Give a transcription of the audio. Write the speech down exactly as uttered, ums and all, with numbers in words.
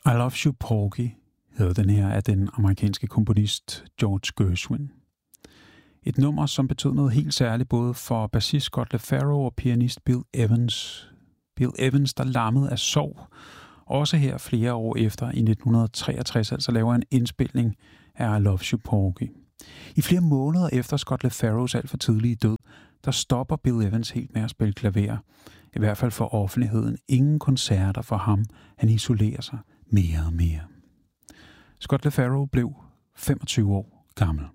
I Love You Porgy hedder den her af den amerikanske komponist George Gershwin. Et nummer, som betød noget helt særligt både for bassist Scott LaFaro og pianist Bill Evans. Bill Evans, der lammede af sorg, også her flere år efter i nitten treogtres, altså laver en indspilning af I Love You Porgy. I flere måneder efter Scott LaFaros alt for tidlige død, der stopper Bill Evans helt med at spille klaver. I hvert fald for offentligheden. Ingen koncerter for ham. Han isolerer sig mere og mere. Scott LaFaro blev femogtyve år gammel.